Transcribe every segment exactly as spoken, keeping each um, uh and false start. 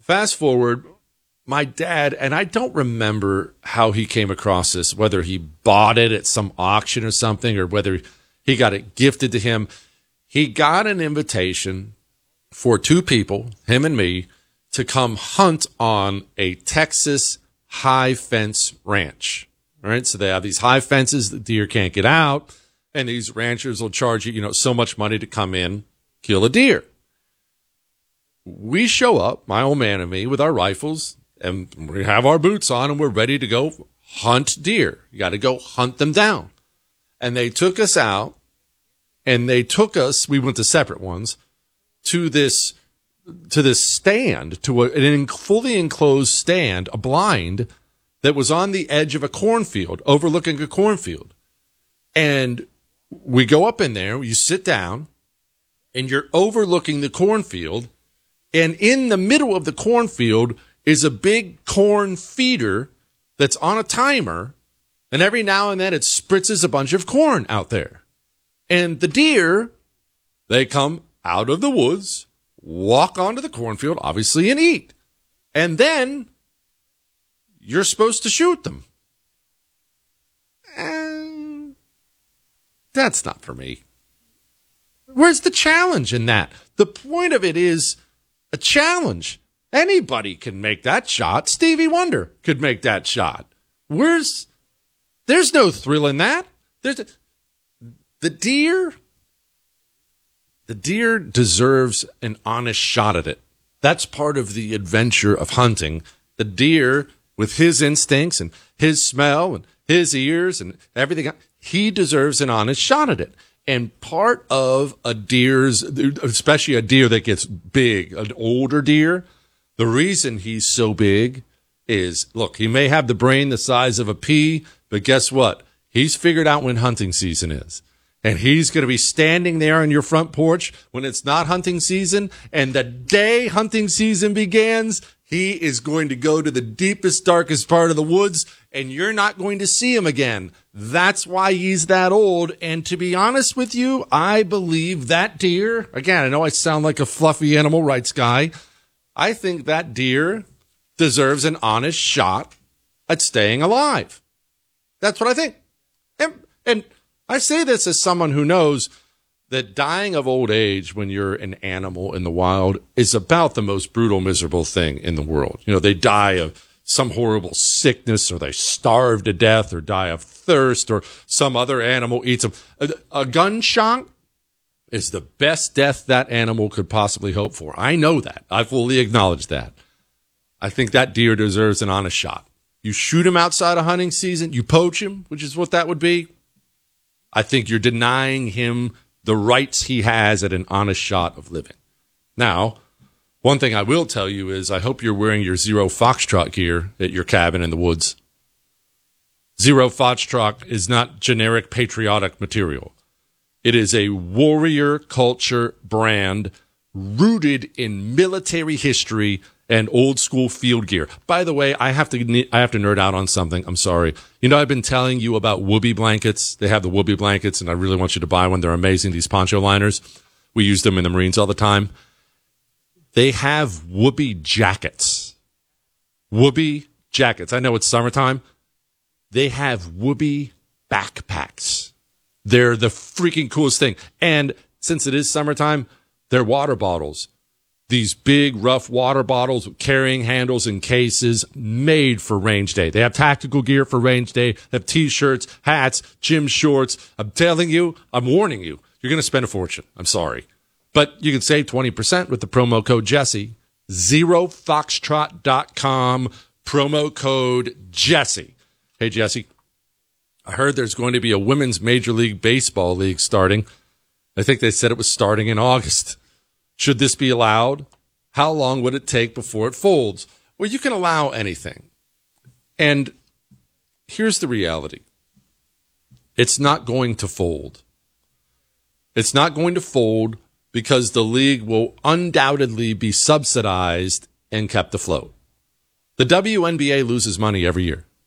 fast forward, my dad, and I don't remember how he came across this, whether he bought it at some auction or something, or whether he got it gifted to him. He got an invitation for two people, him and me, to come hunt on a Texas high fence ranch. All right, so they have these high fences that deer can't get out, and these ranchers will charge you, you know, so much money to come in, kill a deer. We show up, my old man and me, with our rifles, and we have our boots on, and we're ready to go hunt deer. You got to go hunt them down. And they took us out, and they took us, we went to separate ones, to this to this stand, to a, an fully enclosed stand, a blind, that was on the edge of a cornfield, overlooking a cornfield. And we go up in there, you sit down, and you're overlooking the cornfield, and in the middle of the cornfield is a big corn feeder that's on a timer, and every now and then it spritzes a bunch of corn out there. And the deer, they come out of the woods, walk onto the cornfield, obviously, and eat. And then you're supposed to shoot them. And that's not for me. Where's the challenge in that? The point of it is a challenge. Anybody can make that shot. Stevie Wonder could make that shot. Where's, there's no thrill in that. There's a, the deer, the deer deserves an honest shot at it. That's part of the adventure of hunting. The deer, with his instincts and his smell and his ears and everything, he deserves an honest shot at it. And part of a deer's, especially a deer that gets big, an older deer, the reason he's so big is, look, he may have the brain the size of a pea, but guess what? He's figured out when hunting season is. And he's going to be standing there on your front porch when it's not hunting season. And the day hunting season begins, he is going to go to the deepest, darkest part of the woods, and you're not going to see him again. That's why he's that old. And to be honest with you, I believe that deer, again, I know I sound like a fluffy animal rights guy. I think that deer deserves an honest shot at staying alive. That's what I think. And, and I say this as someone who knows that dying of old age when you're an animal in the wild is about the most brutal, miserable thing in the world. You know, they die of some horrible sickness, or they starve to death, or die of thirst, or some other animal eats them. A, a gunshot is the best death that animal could possibly hope for. I know that. I fully acknowledge that. I think that deer deserves an honest shot. You shoot him outside of hunting season, you poach him, which is what that would be. I think you're denying him the rights he has at an honest shot of living. Now, one thing I will tell you is I hope you're wearing your Zero Foxtrot gear at your cabin in the woods. Zero Foxtrot is not generic patriotic material. It is a warrior culture brand rooted in military history and old school field gear. By the way, I have to I have to nerd out on something. I'm sorry. You know, I've been telling you about Whoopee blankets. They have the Whoopee blankets, and I really want you to buy one. They're amazing, these poncho liners. We use them in the Marines all the time. They have Whoopee jackets. Whoopee jackets. I know it's summertime. They have Whoopee backpacks. They're the freaking coolest thing. And since it is summertime, they're water bottles. These big, rough water bottles with carrying handles and cases made for range day. They have tactical gear for range day. They have T-shirts, hats, gym shorts. I'm telling you, I'm warning you, you're going to spend a fortune. I'm sorry. But you can save twenty percent with the promo code Jesse. zero foxtrot dot com, promo code Jesse. Hey, Jesse, I heard there's going to be a women's Major League Baseball league starting. I think they said it was starting in August. Should this be allowed? How long would it take before it folds? Well, you can allow anything. And here's the reality. It's not going to fold. It's not going to fold because the league will undoubtedly be subsidized and kept afloat. The W N B A loses money every year.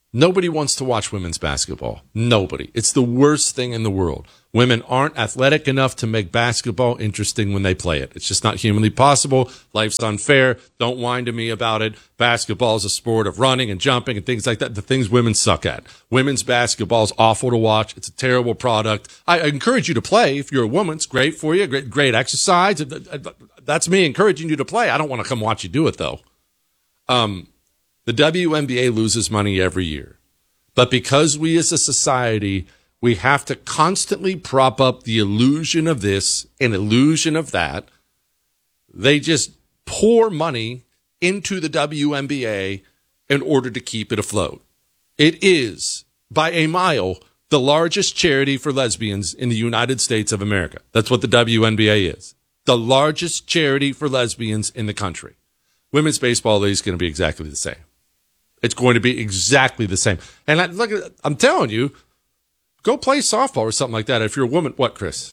Nobody wants to watch women's basketball. Nobody. It's the worst thing in the world. Women aren't athletic enough to make basketball interesting when they play it. It's just not humanly possible. Life's unfair. Don't whine to me about it. Basketball is a sport of running and jumping and things like that. The things women suck at. Women's basketball is awful to watch. It's a terrible product. I encourage you to play. If you're a woman, it's great for you. Great, great exercise. That's me encouraging you to play. I don't want to come watch you do it, though. Um, the W N B A loses money every year. But because we as a society, we have to constantly prop up the illusion of this and illusion of that, they just pour money into the W N B A in order to keep it afloat. It is, by a mile, the largest charity for lesbians in the United States of America. That's what the W N B A is. The largest charity for lesbians in the country. Women's baseball league is going to be exactly the same. It's going to be exactly the same. And I, look, I'm telling you, go play softball or something like that. If you're a woman, what, Chris?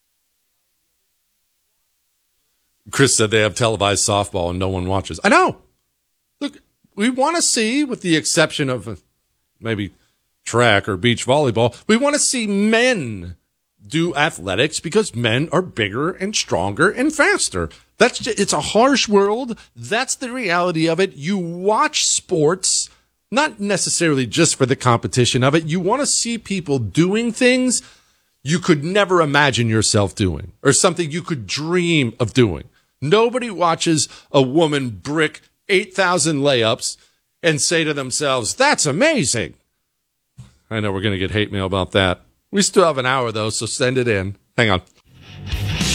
Chris said they have televised softball and no one watches. I know. Look, we want to see, with the exception of maybe track or beach volleyball, we want to see men do athletics because men are bigger and stronger and faster. That's just, it's a harsh world. That's the reality of it. You watch sports, not necessarily just for the competition of it. You want to see people doing things you could never imagine yourself doing or something you could dream of doing. Nobody watches a woman brick eight thousand layups and say to themselves, that's amazing. I know we're going to get hate mail about that. We still have an hour, though, so send it in. Hang on.